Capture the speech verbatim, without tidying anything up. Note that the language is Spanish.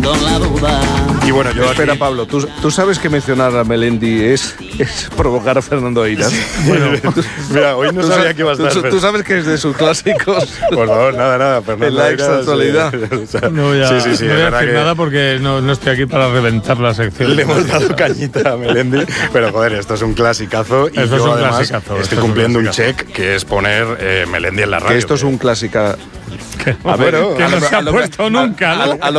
con la duda. Y bueno, yo Espera, aquí... Pablo, ¿tú, tú sabes que mencionar a Melendi es, es provocar a Fernando Eiras. Bueno, mira, hoy no ¿Tú sabía sabes, que iba a estar. tú, tú sabes que es de sus clásicos. Por favor, nada, nada. Fernando En la Eiras, extra-actualidad. sí, o sea, No voy a, sí, sí, sí, no voy es a verdad decir que nada porque no, no estoy aquí para reventar la sección. le hemos dado cañita a Melendi, pero joder, esto es un clasicazo. Y Esto yo es un además clasicazo, esto estoy es un cumpliendo un, clasicazo. check que es poner eh, Melendi en la radio. Que esto es un clásica. Que, A ver, que a no lo- se a ha lo- puesto a- nunca, a- ¿no? a lo